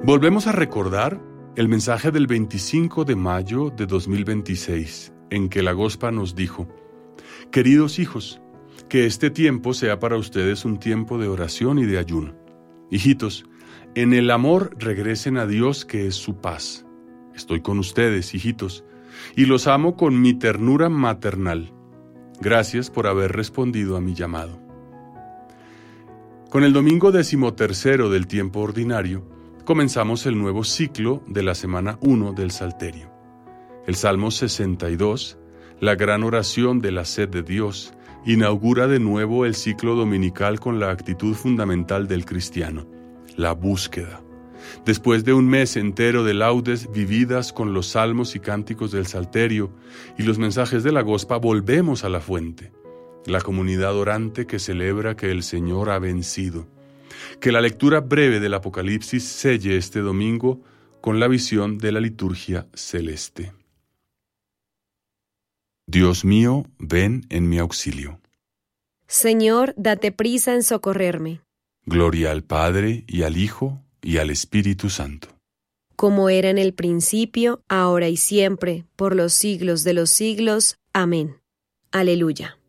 Volvemos a recordar el mensaje del 25 de mayo de 2026, en que la Gospa nos dijo: queridos hijos, que este tiempo sea para ustedes un tiempo de oración y de ayuno. Hijitos, en el amor regresen a Dios, que es su paz. Estoy con ustedes, hijitos, y los amo con mi ternura maternal. Gracias por haber respondido a mi llamado. Con el domingo 13º del tiempo ordinario, comenzamos el nuevo ciclo de la semana 1 del Salterio. El Salmo 62, la gran oración de la sed de Dios, inaugura de nuevo el ciclo dominical con la actitud fundamental del cristiano, la búsqueda. Después de un mes entero de laudes vividas con los salmos y cánticos del Salterio y los mensajes de la Gospa, volvemos a la fuente, la comunidad orante que celebra que el Señor ha vencido. Que la lectura breve del Apocalipsis selle este domingo con la visión de la liturgia celeste. Dios mío, ven en mi auxilio. Señor, date prisa en socorrerme. Gloria al Padre, y al Hijo, y al Espíritu Santo. Como era en el principio, ahora y siempre, por los siglos de los siglos. Amén. Aleluya.